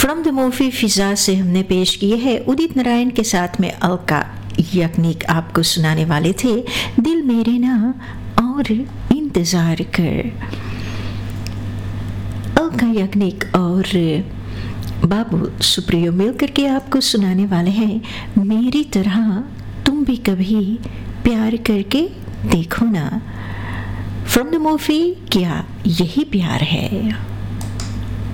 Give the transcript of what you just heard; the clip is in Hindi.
फ्रॉम द मूवी फिजा से हमने पेश किए है उदित नारायण के साथ में अलका याग्निक आपको सुनाने वाले थे दिल मेरे ना और इंतजार कर। अलका याग्निक और बाबू सुप्रियो मिलकर के आपको सुनाने वाले हैं मेरी तरह तुम भी कभी प्यार करके देखो ना। फ्रॉम द मूवी क्या यही प्यार है।